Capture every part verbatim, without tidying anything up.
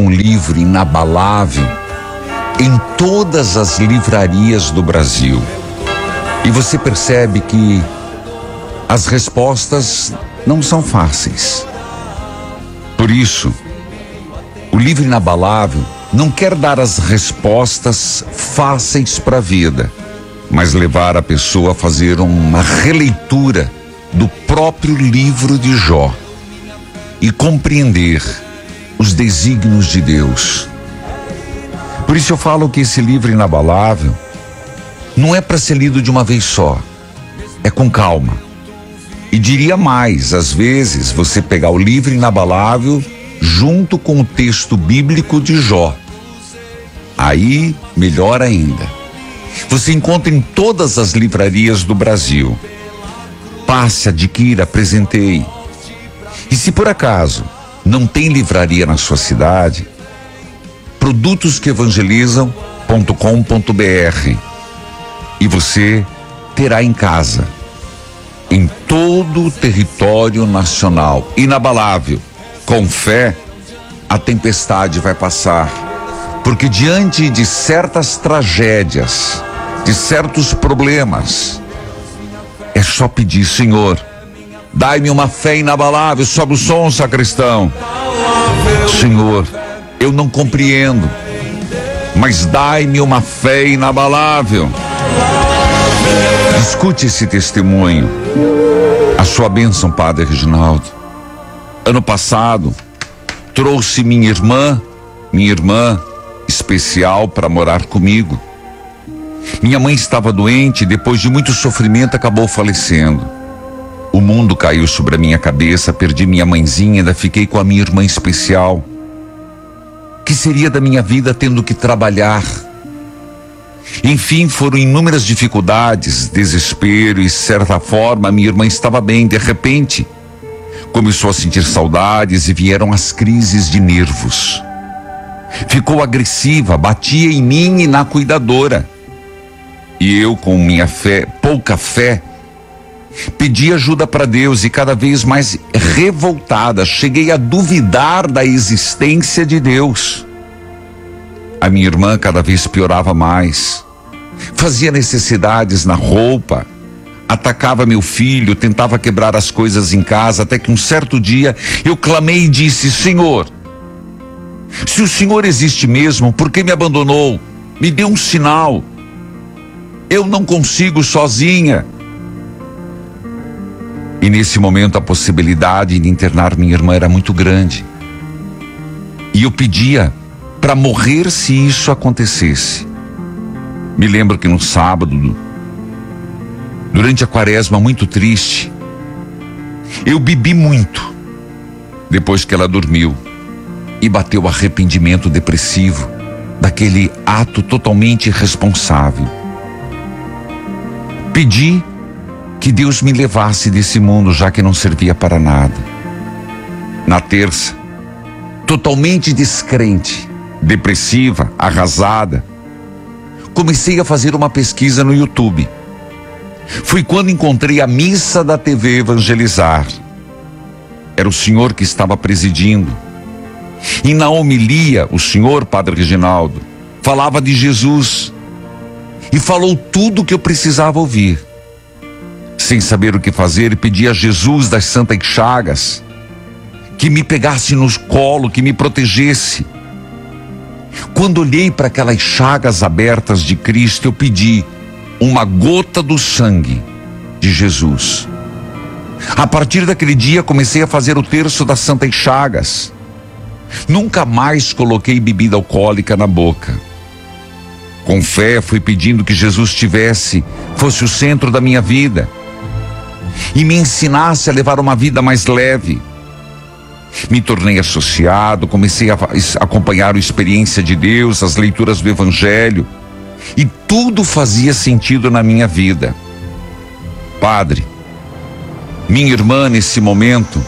um livro inabalável em todas as livrarias do Brasil. E você percebe que as respostas não são fáceis. Por isso, o livro inabalável não quer dar as respostas fáceis para a vida, mas levar a pessoa a fazer uma releitura do próprio livro de Jó e compreender os desígnios de Deus. Por isso eu falo que esse livro inabalável não é para ser lido de uma vez só, é com calma. E diria mais, às vezes você pegar o livro inabalável junto com o texto bíblico de Jó. Aí, melhor ainda. Você encontra em todas as livrarias do Brasil. Passe, adquira, presenteie. E se por acaso não tem livraria na sua cidade, produtos que evangelizam ponto com ponto br, e você terá em casa, em todo o território nacional, inabalável. Com fé, a tempestade vai passar, porque diante de certas tragédias, de certos problemas, é só pedir: Senhor, dai-me uma fé inabalável. Sobe o som, sacristão. Senhor, eu não compreendo, mas dai-me uma fé inabalável. Escute esse testemunho. A sua bênção, Padre Reginaldo. Ano passado, trouxe minha irmã, minha irmã especial para morar comigo. Minha mãe estava doente e depois de muito sofrimento acabou falecendo. O mundo caiu sobre a minha cabeça, perdi minha mãezinha, ainda fiquei com a minha irmã especial. O que seria da minha vida tendo que trabalhar? Enfim, foram inúmeras dificuldades, desespero e, de certa forma, a minha irmã estava bem. De repente, começou a sentir saudades e vieram as crises de nervos. Ficou agressiva, batia em mim e na cuidadora. E eu, com minha fé, pouca fé, pedi ajuda para Deus e cada vez mais revoltada, cheguei a duvidar da existência de Deus. A minha irmã cada vez piorava mais. Fazia necessidades na roupa, atacava meu filho, tentava quebrar as coisas em casa, até que um certo dia eu clamei e disse: Senhor, se o Senhor existe mesmo, por que me abandonou? Me dê um sinal. Eu não consigo sozinha. E nesse momento a possibilidade de internar minha irmã era muito grande. E eu pedia para morrer se isso acontecesse. Me lembro que no sábado, durante a quaresma, muito triste, eu bebi muito depois que ela dormiu e bateu o arrependimento depressivo daquele ato totalmente irresponsável. Pedi que Deus me levasse desse mundo, já que não servia para nada. Na terça, totalmente descrente, depressiva, arrasada, comecei a fazer uma pesquisa no YouTube. Foi quando encontrei a missa da T V Evangelizar. Era o senhor que estava presidindo. E na homilia, o senhor, Padre Reginaldo, falava de Jesus. E falou tudo o que eu precisava ouvir. Sem saber o que fazer, pedi a Jesus das Santas Chagas que me pegasse no colo, que me protegesse. Quando olhei para aquelas chagas abertas de Cristo, eu pedi uma gota do sangue de Jesus. A partir daquele dia comecei a fazer o terço das Santas Chagas. Nunca mais coloquei bebida alcoólica na boca. Com fé fui pedindo que Jesus tivesse, fosse o centro da minha vida e me ensinasse a levar uma vida mais leve. Me tornei associado, comecei a acompanhar a experiência de Deus, as leituras do Evangelho, e tudo fazia sentido na minha vida. Padre, minha irmã nesse momento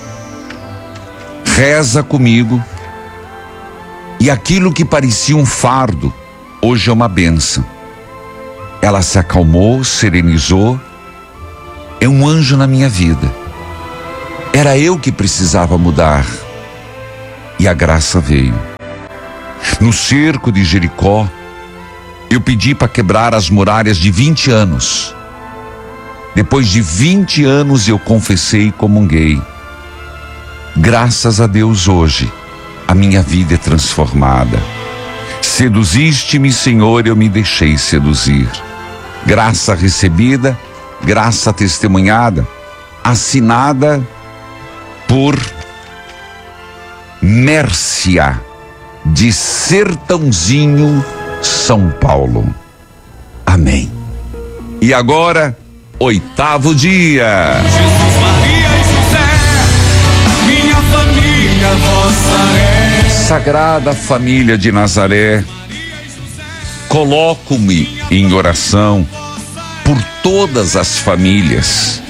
reza comigo, e aquilo que parecia um fardo, hoje é uma bênção. Ela se acalmou, serenizou, é um anjo na minha vida. Era eu que precisava mudar, e a graça veio. No cerco de Jericó, eu pedi para quebrar as muralhas de vinte anos. Depois de vinte anos eu confessei e comunguei. Graças a Deus hoje, a minha vida é transformada. Seduziste-me, Senhor, eu me deixei seduzir. Graça recebida, graça testemunhada, assinada por Mércia, de Sertãozinho, São Paulo. Amém. E agora, oitavo dia. Jesus, Maria e José, minha família, vossa é. Sagrada Família de Nazaré, coloco-me em oração por todas as famílias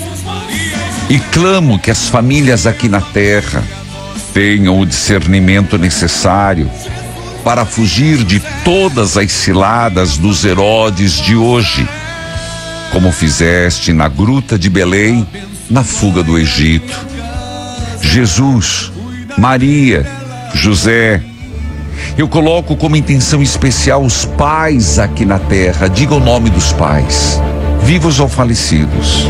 e clamo que as famílias aqui na terra tenham o discernimento necessário para fugir de todas as ciladas dos Herodes de hoje, como fizeste na gruta de Belém, na fuga do Egito. Jesus, Maria, José, eu coloco como intenção especial os pais aqui na terra. Diga o nome dos pais, vivos ou falecidos.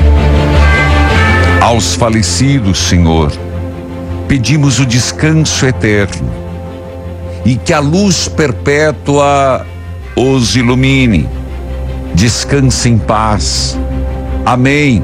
Aos falecidos, Senhor, pedimos o descanso eterno e que a luz perpétua os ilumine. Descanse em paz. Amém.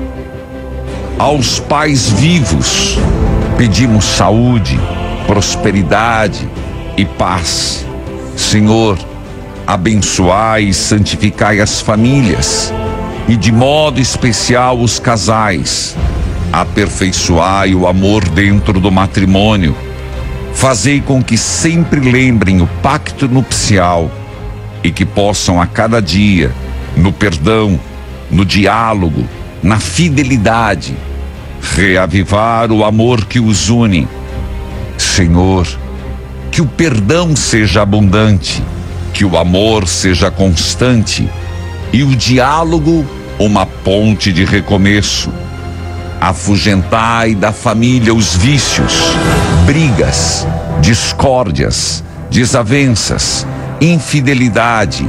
Aos pais vivos, pedimos saúde, prosperidade e paz. Senhor, abençoai e santificai as famílias e de modo especial os casais. Aperfeiçoai o amor dentro do matrimônio. Fazei com que sempre lembrem o pacto nupcial e que possam a cada dia, no perdão, no diálogo, na fidelidade, reavivar o amor que os une. Senhor, que o perdão seja abundante, que o amor seja constante e o diálogo uma ponte de recomeço. Afugentai da família os vícios, brigas, discórdias, desavenças, infidelidade,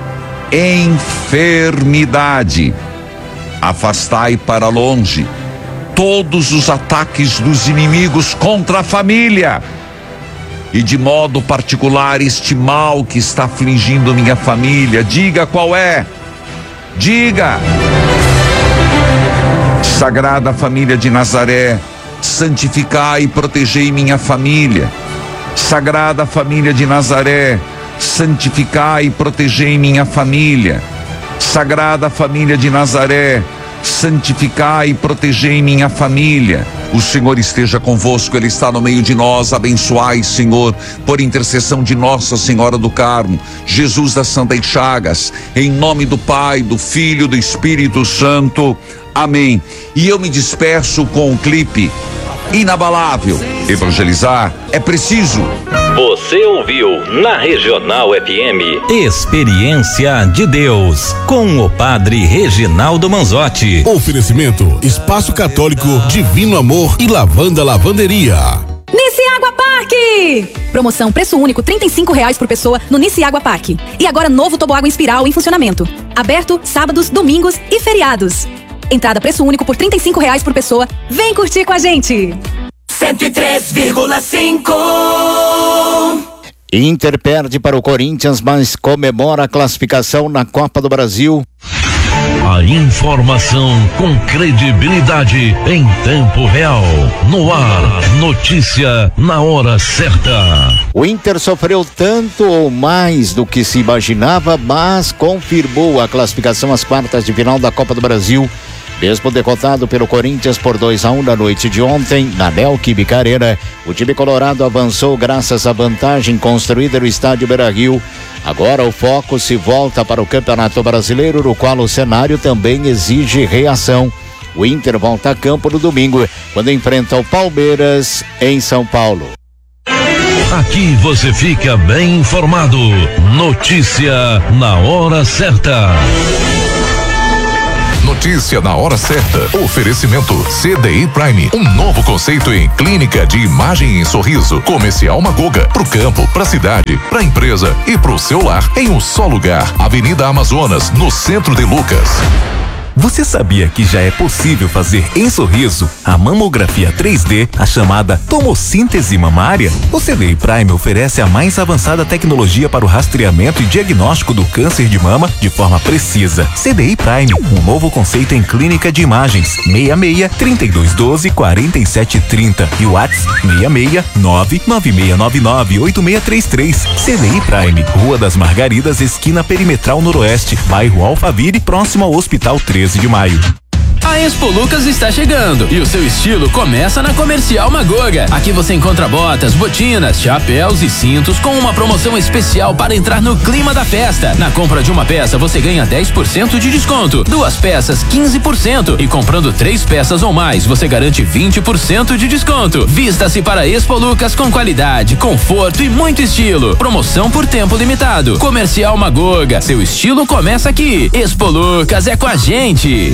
enfermidade. Afastai para longe todos os ataques dos inimigos contra a família e de modo particular este mal que está afligindo minha família. Diga qual é. Diga. Sagrada Família de Nazaré, santificai e protegei minha família. Sagrada Família de Nazaré, santificai e protegei minha família. Sagrada Família de Nazaré, santificai e protegei minha família. O Senhor esteja convosco, Ele está no meio de nós. Abençoai, Senhor, por intercessão de Nossa Senhora do Carmo, Jesus das Santas Chagas, em nome do Pai, do Filho e do Espírito Santo. Amém. E eu me despeço com o clipe Inabalável. Evangelizar é preciso. Você ouviu na Regional F M Experiência de Deus com o Padre Reginaldo Manzotti. Oferecimento Espaço Católico Divino Amor e Lavanda Lavanderia. Niciágua Parque! Promoção preço único trinta e cinco reais por pessoa no Niciágua Parque. E agora novo toboágua em espiral em funcionamento. Aberto sábados, domingos e feriados. Entrada preço único por trinta e cinco reais por pessoa. Vem curtir com a gente! cento e três vírgula cinco. Inter perde para o Corinthians, mas comemora a classificação na Copa do Brasil. A informação com credibilidade em tempo real. No ar, notícia na hora certa. O Inter sofreu tanto ou mais do que se imaginava, mas confirmou a classificação às quartas de final da Copa do Brasil. Mesmo derrotado pelo Corinthians por dois a um na noite de ontem, na Neoquímica Arena, o time colorado avançou graças à vantagem construída no estádio Beira-Rio. Agora o foco se volta para o Campeonato Brasileiro, no qual o cenário também exige reação. O Inter volta a campo no domingo, quando enfrenta o Palmeiras em São Paulo. Aqui você fica bem informado. Notícia na hora certa. notícia na hora certa. Oferecimento C D I Prime, um novo conceito em clínica de imagem em Sorriso. Comercial Magoga, pro campo, pra cidade, pra empresa e pro seu lar em um só lugar. Avenida Amazonas, no centro de Lucas. Você sabia que já é possível fazer em Sorriso a mamografia três D, a chamada tomossíntese mamária? O C D I Prime oferece a mais avançada tecnologia para o rastreamento e diagnóstico do câncer de mama de forma precisa. C D I Prime, um novo conceito em clínica de imagens. seis seis, trinta e dois doze, quarenta e sete trinta e o WhatsApp seis seis, nove nove seis nove nove, oito seis três três. C D I Prime, Rua das Margaridas, esquina Perimetral Noroeste, bairro Alphaville, próximo ao Hospital treze de maio. A Expo Lucas está chegando e o seu estilo começa na Comercial Magoga. Aqui você encontra botas, botinas, chapéus e cintos com uma promoção especial para entrar no clima da festa. Na compra de uma peça você ganha dez por cento de desconto, duas peças quinze por cento e comprando três peças ou mais você garante vinte por cento de desconto. Vista-se para a Expo Lucas com qualidade, conforto e muito estilo. Promoção por tempo limitado. Comercial Magoga, seu estilo começa aqui. Expo Lucas é com a gente.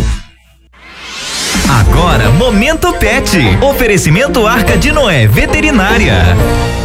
Agora, Momento Pet. Oferecimento Arca de Noé Veterinária.